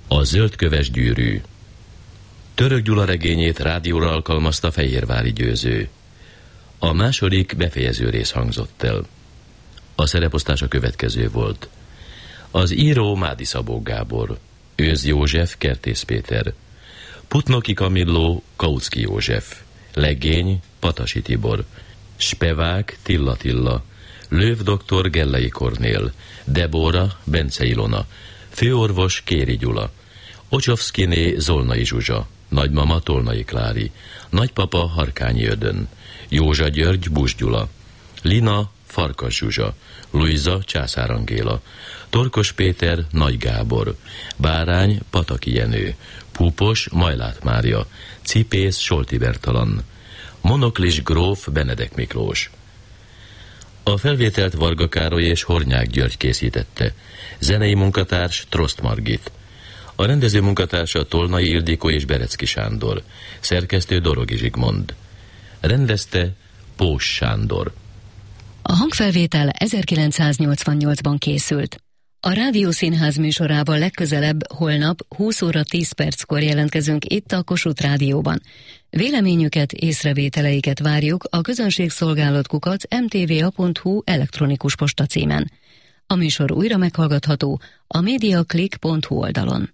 A zöldköves gyűrű. Török Gyula regényét rádióra alkalmazta Fehérvári Győző. A második befejező rész hangzott el. A szereposztás a következő volt. Az író Mádi Szabó Gábor, Őz József, Kertész Péter, Putnoki Kamilló, Kautsky József, legény Patasi Tibor, spevák Tilla Tilla, Löv doktor Gellei Kornél, Debóra Bence Ilona, főorvos Kéri Gyula, Ocsovszkiné Zolnai Zsuzsa, nagymama Tolnai Klári, nagypapa Harkányi Ödön, Józsa György Busz Gyula, Lina Farkas Zsuzsa, Luisa Császár Angéla, Torkos Péter Nagy Gábor, Bárány Pataki Jenő, Púpos Majlát Mária, Cipész Solti Bertalan, Monoklis gróf Benedek Miklós. A felvételt Varga Károly és Hornyák György készítette, zenei munkatárs Trost Margit. A rendező munkatársa Tolnai Ildikó és Berecki Sándor, szerkesztő Dorogi Zsigmond. Rendezte Pós Sándor. A hangfelvétel 1988-ban készült. A Rádiószínház műsorában legközelebb holnap 20 óra 10 perckor jelentkezünk itt a Kossuth Rádióban. Véleményüket, észrevételeiket várjuk a közönségszolgálat@mtva.hu elektronikus postacímen. A műsor újra meghallgatható a mediaclick.hu oldalon.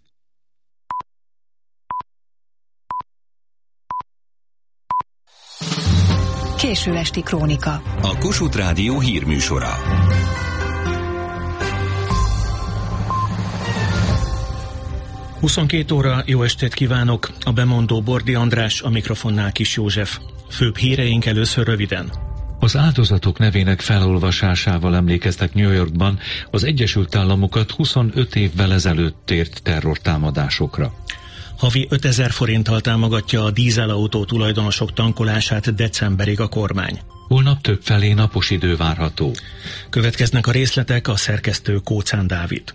Késő esti krónika. A Kossuth Rádió hírműsora. Huszonkettő óra, jó estét kívánok! A bemondó Bordi András, a mikrofonnál Kis József. Főbb híreink először röviden. Az áldozatok nevének felolvasásával emlékeztek New Yorkban az Egyesült Államokat 25 évvel ezelőtt ért terrortámadásokra. Havi 5000 forinttal támogatja a dízelautó tulajdonosok tankolását decemberig a kormány. Holnap többfelé napos idő várható. Következnek a részletek, a szerkesztő Kóczán Dávid.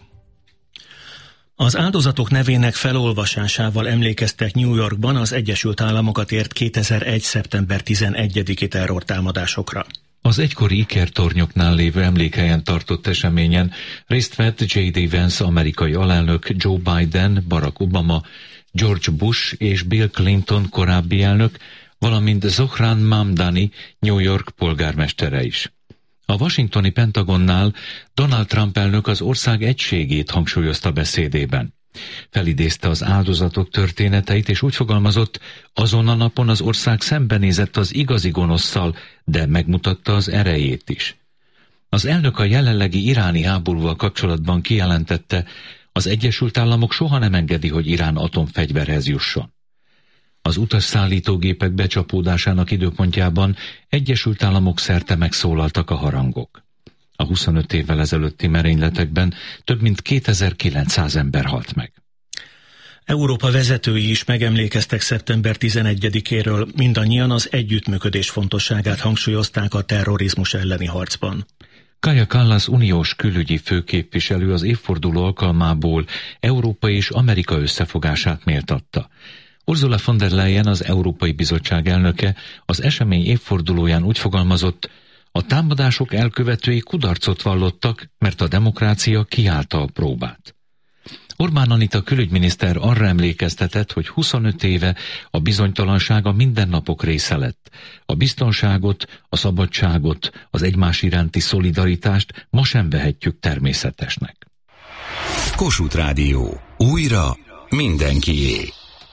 Az áldozatok nevének felolvasásával emlékeztek New Yorkban az Egyesült Államokat ért 2001. szeptember 11-i terrortámadásokra. Az egykori ikertornyoknál lévő emlékhelyen tartott eseményen részt vett J.D. Vance amerikai alelnök, Joe Biden, Barack Obama, George Bush és Bill Clinton korábbi elnök, valamint Zohran Mamdani, New York polgármestere is. A washingtoni Pentagonnál Donald Trump elnök az ország egységét hangsúlyozta beszédében. Felidézte az áldozatok történeteit, és úgy fogalmazott, azon a napon az ország szembenézett az igazi gonoszszal, de megmutatta az erejét is. Az elnök a jelenlegi iráni háborúval kapcsolatban kijelentette, az Egyesült Államok soha nem engedi, hogy Irán atomfegyverhez jusson. Az utasszállítógépek becsapódásának időpontjában Egyesült Államok szerte megszólaltak a harangok. A 25 évvel ezelőtti merényletekben több mint 2900 ember halt meg. Európa vezetői is megemlékeztek szeptember 11-éről, mindannyian az együttműködés fontosságát hangsúlyozták a terrorizmus elleni harcban. Kaja Kallas uniós külügyi főképviselő az évforduló alkalmából Európa és Amerika összefogását méltatta. Ursula von der Leyen, az Európai Bizottság elnöke, az esemény évfordulóján úgy fogalmazott, a támadások elkövetői kudarcot vallottak, mert a demokrácia kiállta a próbát. Orbán Anita külügyminiszter arra emlékeztetett, hogy 25 éve a bizonytalanság a mindennapok része lett. A biztonságot, a szabadságot, az egymás iránti szolidaritást ma sem vehetjük természetesnek. Kossuth Rádió. Újra mindenkié.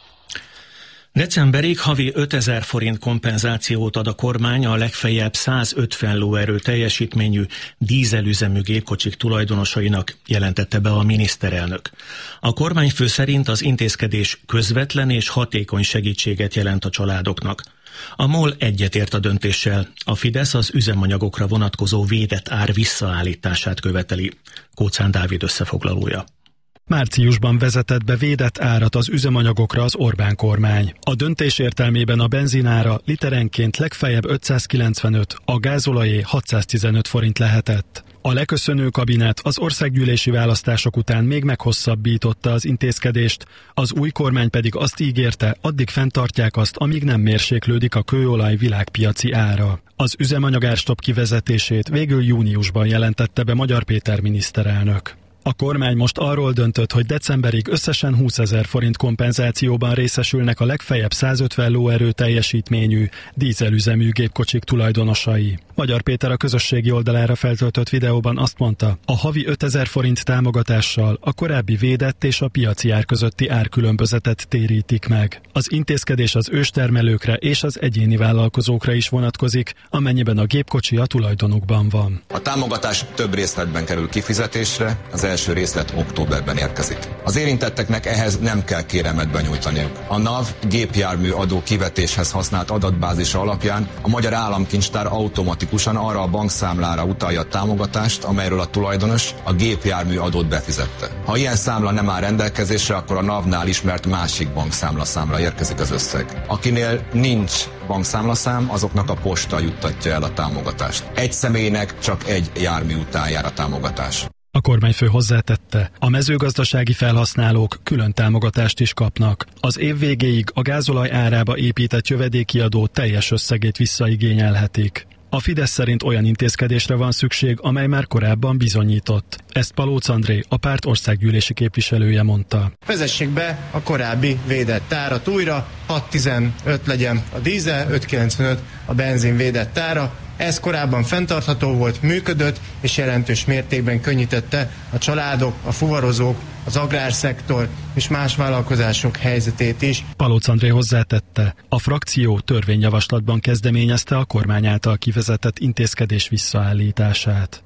Decemberig havi 5000 forint kompenzációt ad a kormány a legfeljebb 150 lóerő teljesítményű dízelüzemű gépkocsik tulajdonosainak, jelentette be a miniszterelnök. A kormányfő szerint az intézkedés közvetlen és hatékony segítséget jelent a családoknak. A MOL egyetért a döntéssel, a Fidesz az üzemanyagokra vonatkozó védett ár visszaállítását követeli. Kóczán Dávid összefoglalója. Márciusban vezetett be védett árat az üzemanyagokra az Orbán kormány. A döntés értelmében a benzinára literenként legfeljebb 595, a gázolajé 615 forint lehetett. A leköszönő kabinet az országgyűlési választások után még meghosszabbította az intézkedést, az új kormány pedig azt ígérte, addig fenntartják azt, amíg nem mérséklődik a kőolaj világpiaci ára. Az üzemanyagárstopp kivezetését végül júniusban jelentette be Magyar Péter miniszterelnök. A kormány most arról döntött, hogy decemberig összesen 20 000 forint kompenzációban részesülnek a legfeljebb 150 lóerő teljesítményű, dízelüzemű gépkocsik tulajdonosai. Magyar Péter a közösségi oldalára feltöltött videóban azt mondta, a havi 5000 forint támogatással a korábbi védett és a piaci ár közötti árkülönbözetet térítik meg. Az intézkedés az őstermelőkre és az egyéni vállalkozókra is vonatkozik, amennyiben a gépkocsi a tulajdonukban van. A támogatás több részletben kerül kifizetésre, az első részlet októberben érkezik. Az érintetteknek ehhez nem kell kéremet benyújtaniuk. A NAV gépjármű adó kivetéshez használt adatbázisa alapján a Magyar Államkincstár automatikusan arra a bankszámlára utalja a támogatást, amelyről a tulajdonos a gépjármű adót befizette. Ha ilyen számla nem áll rendelkezésre, akkor a NAV-nál ismert másik bankszámlaszámra érkezik az összeg. Akinél nincs bankszámlaszám, azoknak a posta juttatja el a támogatást. Egy személynek csak egy jármű után jár a támogatás. A kormányfő hozzátette, a mezőgazdasági felhasználók külön támogatást is kapnak. Az év végéig a gázolaj árába épített jövedéki adó teljes összegét visszaigényelhetik. A Fidesz szerint olyan intézkedésre van szükség, amely már korábban bizonyított. Ezt Palóc André, a párt országgyűlési képviselője mondta. Vezessék be a korábbi védett árat újra, 6,15 legyen a dízel, 5,95 a benzin védett ára. Ez korábban fenntartható volt, működött, és jelentős mértékben könnyítette a családok, a fuvarozók, az agrárszektor és más vállalkozások helyzetét is. Palóc André hozzátette, a frakció törvényjavaslatban kezdeményezte a kormány által kivezetett intézkedés visszaállítását.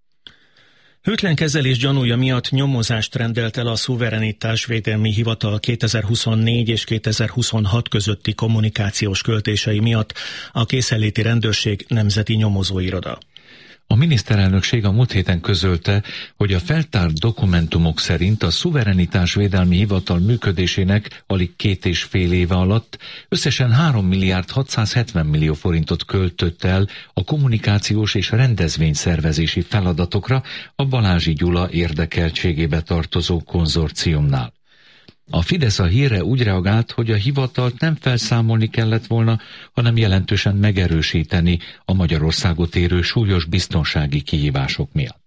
Hűtlen kezelés gyanúja miatt nyomozást rendelt el a Szuverenitásvédelmi Hivatal 2024 és 2026 közötti kommunikációs költései miatt a Készenléti Rendőrség Nemzeti Nyomozóiroda. A miniszterelnökség a múlt héten közölte, hogy a feltárt dokumentumok szerint a Szuverenitásvédelmi Hivatal működésének alig 2,5 éve alatt összesen 3 milliárd 670 millió forintot költött el a kommunikációs és rendezvényszervezési feladatokra a Balázsi Gyula érdekeltségébe tartozó konzorciumnál. A Fidesz a hírre úgy reagált, hogy a hivatalt nem felszámolni kellett volna, hanem jelentősen megerősíteni a Magyarországot érő súlyos biztonsági kihívások miatt.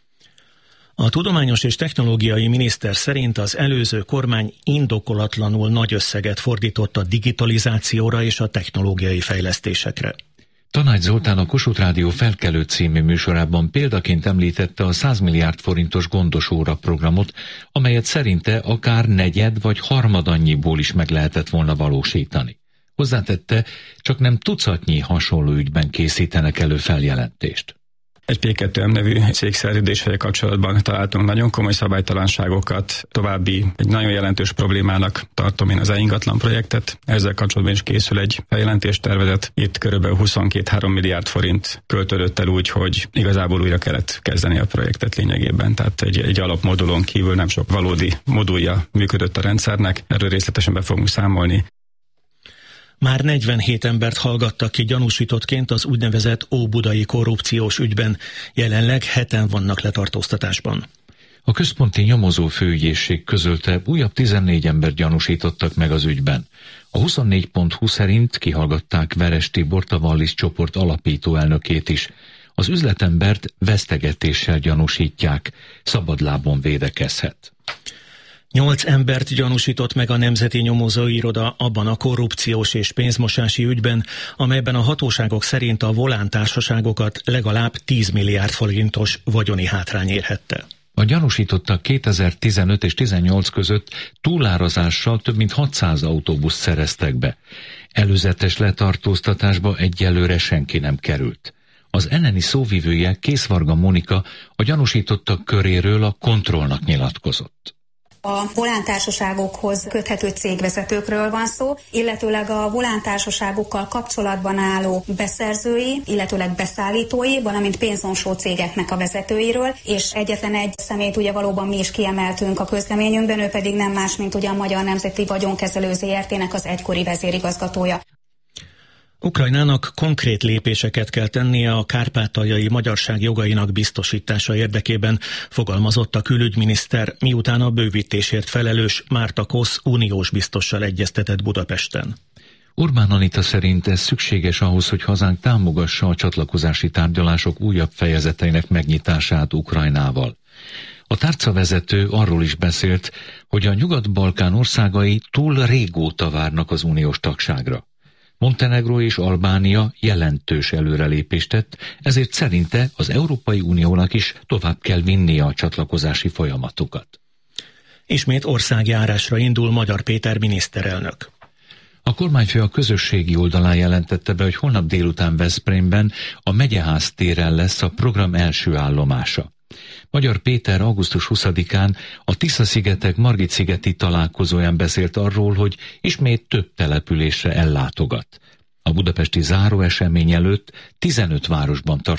A tudományos és technológiai miniszter szerint az előző kormány indokolatlanul nagy összeget fordított a digitalizációra és a technológiai fejlesztésekre. Tanács Zoltán a Kossuth Rádió Felkelő című műsorában példaként említette a 100 milliárd forintos gondos óra programot, amelyet szerinte akár negyed vagy harmadannyiból is meg lehetett volna valósítani. Hozzátette, csak nem tucatnyi hasonló ügyben készítenek elő feljelentést. Egy P2M nevű cégszerződéssel kapcsolatban találtunk nagyon komoly szabálytalanságokat. További egy nagyon jelentős problémának tartom én az e-ingatlan projektet. Ezzel kapcsolatban is készül egy feljelentéstervezet. Itt körülbelül 22-3 milliárd forint költődött el úgy, hogy igazából újra kellett kezdeni a projektet lényegében. Tehát egy alapmodulon kívül nem sok valódi modulja működött a rendszernek. Erről részletesen be fogunk számolni. Már 47 embert hallgattak ki gyanúsítottként az úgynevezett óbudai korrupciós ügyben. Jelenleg 7-en vannak letartóztatásban. A központi nyomozó főügyészség közölte, újabb 14 embert gyanúsítottak meg az ügyben. A 24.hu szerint kihallgatták Veres Tibort, a Wallis csoport alapító elnökét is. Az üzletembert vesztegetéssel gyanúsítják, szabadlábon védekezhet. 8 embert gyanúsított meg a Nemzeti Nyomozóiroda abban a korrupciós és pénzmosási ügyben, amelyben a hatóságok szerint a Volán társaságokat legalább 10 milliárd forintos vagyoni hátrány érhette. A gyanúsítottak 2015 és 2018 között túlárazással több mint 600 autóbuszt szereztek be. Előzetes letartóztatásba egyelőre senki nem került. Az NNI szóvivője, Készvarga Monika a gyanúsítottak köréről a Kontrollnak nyilatkozott. A volántársaságokhoz köthető cégvezetőkről van szó, illetőleg a volántársaságokkal kapcsolatban álló beszerzői, illetőleg beszállítói, valamint pénzmosó cégeknek a vezetőiről, és egyetlen egy személyt ugye valóban mi is kiemeltünk a közleményünkben, ő pedig nem más, mint ugye a Magyar Nemzeti Vagyonkezelő Zrt-nek az egykori vezérigazgatója. Ukrajnának konkrét lépéseket kell tennie a kárpátaljai magyarság jogainak biztosítása érdekében, fogalmazott a külügyminiszter, miután a bővítésért felelős Márta Kosz uniós biztossal egyeztetett Budapesten. Orbán Anita szerint ez szükséges ahhoz, hogy hazánk támogassa a csatlakozási tárgyalások újabb fejezeteinek megnyitását Ukrajnával. A tárcavezető arról is beszélt, hogy a Nyugat-Balkán országai túl régóta várnak az uniós tagságra. Montenegró és Albánia jelentős előrelépést tett, ezért szerinte az Európai Uniónak is tovább kell vinnie a csatlakozási folyamatokat. Ismét országjárásra indul Magyar Péter miniszterelnök. A kormányfő a közösségi oldalán jelentette be, hogy holnap délután Veszprémben a Megyeház téren lesz a program első állomása. Magyar Péter augusztus 20-án a Tisza-szigetek Margit-szigeti találkozóján beszélt arról, hogy ismét több településre ellátogat. A budapesti záróesemény előtt 15 városban tart